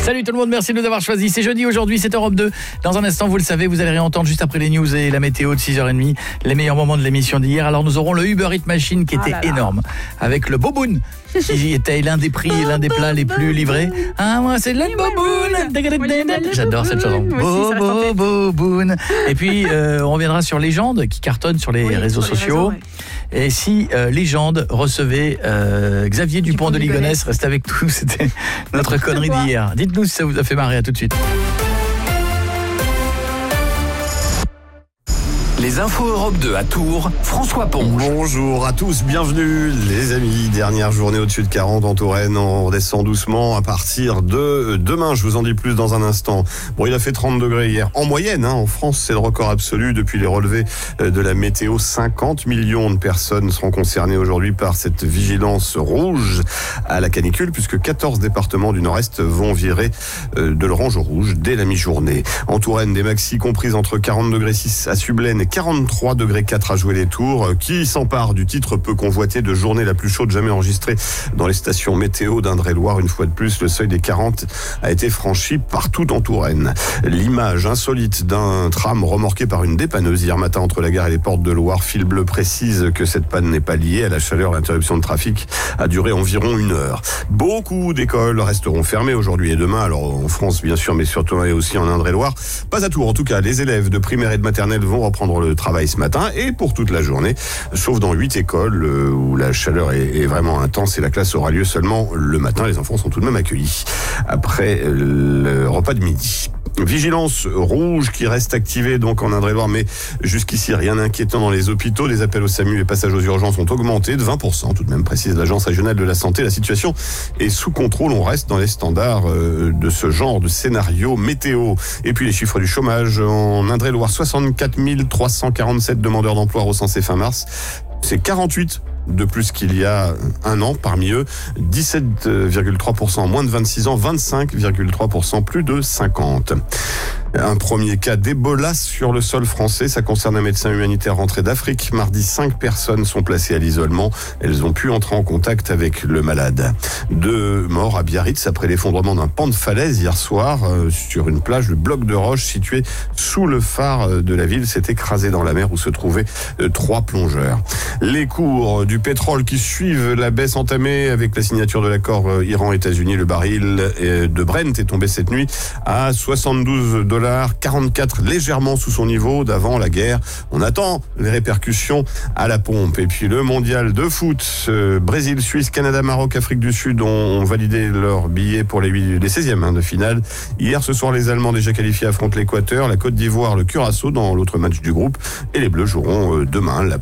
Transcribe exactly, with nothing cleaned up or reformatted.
Salut tout le monde, merci de nous avoir choisis. C'est jeudi aujourd'hui, c'est Europe deux. Dans un instant, vous le savez, vous allez réentendre juste après les news et la météo de six heures trente, les meilleurs moments de l'émission d'hier. Alors nous aurons le Uber Eats Machine qui était ah là là. énorme, avec le Boboon, qui était l'un des prix et l'un des plats les plus livrés. Ah, moi, c'est le Boboon. J'adore cette chanson. Bobo, Boboon. Et puis, euh, on reviendra sur Légende, qui cartonne sur les oui, réseaux sur sociaux. Les réseaux, ouais. Et si euh, Légende recevait euh, Xavier Dupont de Ligonnès, reste avec nous, c'était notre connerie d'hier. Dites-nous si ça vous a fait marrer, à tout de suite. Les infos Europe deux à Tours, François Ponge. Bonjour à tous, bienvenue les amis. Dernière journée au-dessus de quarante en Touraine, on redescend doucement à partir de demain, je vous en dis plus dans un instant. Bon, il a fait trente degrés hier, en moyenne, hein, en France c'est le record absolu depuis les relevés de la météo. cinquante millions de personnes seront concernées aujourd'hui par cette vigilance rouge à la canicule, puisque quatorze départements du nord-est vont virer de l'orange au rouge dès la mi-journée. En Touraine, des maxis comprises entre quarante degrés six à Sublaine et quarante-trois degrés quatre à Jouer-les-Tours, qui s'empare du titre peu convoité de journée la plus chaude jamais enregistrée dans les stations météo d'Indre-et-Loire. Une fois de plus, le seuil des quarante a été franchi partout en Touraine. L'image insolite d'un tram remorqué par une dépanneuse hier matin entre la gare et les portes de Loire. Fil bleu précise que cette panne n'est pas liée à la chaleur. L'interruption de trafic a duré environ une heure. Beaucoup d'écoles resteront fermées aujourd'hui et demain. Alors en France bien sûr, mais surtout aussi en Indre-et-Loire. Pas à Tours en tout cas. Les élèves de primaire et de maternelle vont reprendre le travail ce matin et pour toute la journée, sauf dans huit écoles où la chaleur est, est vraiment intense et la classe aura lieu seulement le matin. Les enfants sont tout de même accueillis après le repas de midi. Vigilance rouge qui reste activée donc en Indre-et-Loire, mais jusqu'ici rien d'inquiétant dans les hôpitaux. Les appels au SAMU et passages aux urgences ont augmenté de vingt pour cent tout de même, précise l'Agence régionale de la santé. La situation est sous contrôle, on reste dans les standards de ce genre de scénario météo. Et puis les chiffres du chômage en Indre-et-Loire, soixante-quatre mille trois cent quarante-sept demandeurs d'emploi recensés fin mars. C'est quarante-huit de plus qu'il y a un an. Parmi eux, dix-sept virgule trois pour cent moins de vingt-six ans, vingt-cinq virgule trois pour cent plus de cinquante. Un premier cas d'Ebola sur le sol français. Ça concerne un médecin humanitaire rentré d'Afrique. Mardi, cinq personnes sont placées à l'isolement. Elles ont pu entrer en contact avec le malade. Deux morts à Biarritz après l'effondrement d'un pan de falaise hier soir euh, sur une plage. Le bloc de roche situé sous le phare de la ville s'est écrasé dans la mer où se trouvaient euh, trois plongeurs. Les cours du pétrole qui suivent la baisse entamée avec la signature de l'accord euh, Iran-États-Unis. Le baril euh, de Brent est tombé cette nuit à soixante-douze dollars. quarante-quatre légèrement sous son niveau d'avant la guerre. On attend les répercussions à la pompe. Et puis le mondial de foot, euh, Brésil, Suisse, Canada, Maroc, Afrique du Sud ont validé leurs billets pour les, les seizièmes hein, de finale. Hier, ce soir, les Allemands déjà qualifiés affrontent l'Équateur, la Côte d'Ivoire, le Curaçao dans l'autre match du groupe. Et les Bleus joueront euh, demain la